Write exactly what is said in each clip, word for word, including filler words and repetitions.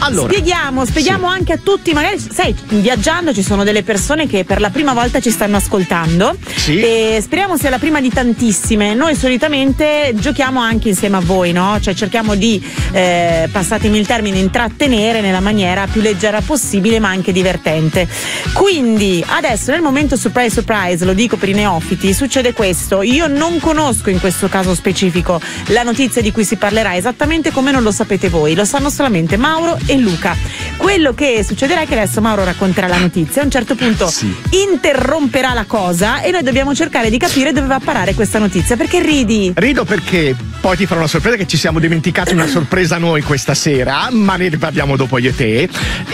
Allora, spieghiamo, spieghiamo sì. anche a tutti, magari sai, viaggiando ci sono delle persone che per la prima volta ci stanno ascoltando sì. e speriamo sia la prima di tantissime. Noi solitamente giochiamo anche insieme a voi, no? Cioè cerchiamo di, eh, passatemi il termine, intrattenere nella maniera più leggera possibile ma anche divertente. Quindi adesso nel momento surprise surprise, lo dico per i neofiti, succede questo: io non conosco in questo caso specifico la notizia di cui si parlerà, esattamente come non lo sapete voi, lo sanno solamente Mauro e Luca. Quello che succederà è che adesso Mauro racconterà la notizia, a un certo punto sì. interromperà la cosa e noi dobbiamo cercare di capire dove va a parare questa notizia. Perché ridi? Rido perché poi ti farò una sorpresa, che ci siamo dimenticati una sorpresa noi questa sera, ma ne parliamo dopo io e te,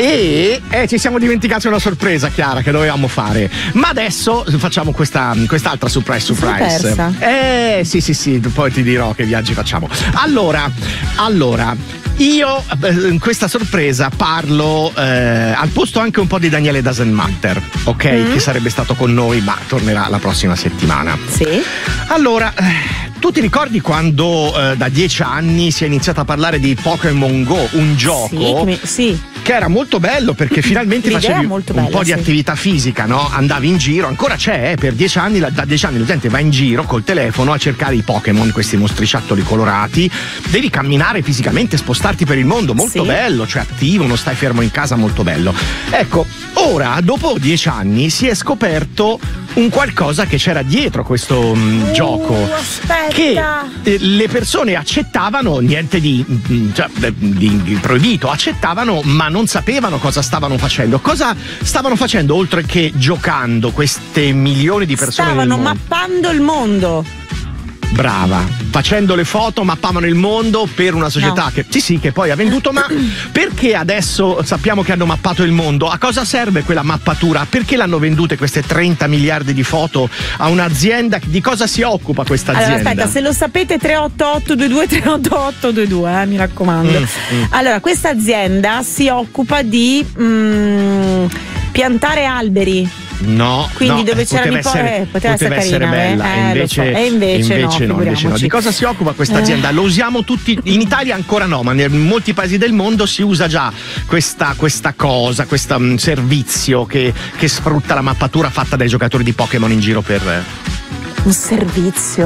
e eh, ci siamo dimenticati una sorpresa, Chiara, che dovevamo fare, ma adesso facciamo questa quest'altra surprise surprise. Eh sì sì sì, poi ti dirò che viaggi facciamo. Allora, allora io in questa sorpresa parlo eh, al posto anche un po' di Daniele Doesn't Matter, ok? Mm. Che sarebbe stato con noi, ma tornerà la prossima settimana. Sì. Allora, eh, tu ti ricordi quando eh, da dieci anni si è iniziato a parlare di Pokémon Go, un gioco? Sì, sì. Che era molto bello perché finalmente L'idea facevi molto un bella, po' di sì. attività fisica, no? Andavi in giro, ancora c'è, eh, per dieci anni, da dieci anni l'utente va in giro col telefono a cercare i Pokémon, questi mostriciattoli colorati, devi camminare fisicamente, spostarti per il mondo, molto sì. bello, cioè attivo, non stai fermo in casa, molto bello. Ecco, ora, dopo dieci anni, si è scoperto un qualcosa che c'era dietro questo mh, uh, gioco, aspetta. che eh, le persone accettavano, niente di, mh, cioè, di, di proibito, accettavano ma non sapevano cosa stavano facendo. Cosa stavano facendo oltre che giocando queste milioni di persone? Stavano nel mondo? mappando il mondo. Brava, facendo le foto mappavano il mondo per una società no. che sì sì che poi ha venduto, ma perché adesso sappiamo che hanno mappato il mondo? A cosa serve quella mappatura? Perché l'hanno vendute queste trenta miliardi di foto a un'azienda? Di cosa si occupa questa azienda? Allora aspetta, se lo sapete tre otto otto due due tre otto otto due due, eh, mi raccomando. Mm, mm. Allora, questa azienda si occupa di mm, piantare alberi. No, quindi no, dove c'erano i po- essere, eh, poteva, poteva essere essere carina, bella, eh, e invece, so. e invece, invece, no, no, invece no. Di cosa si occupa questa azienda? Eh. Lo usiamo tutti, in Italia ancora no, ma in molti paesi del mondo si usa già questa, questa cosa, questo um, servizio che, che sfrutta la mappatura fatta dai giocatori di Pokémon in giro per... Un servizio?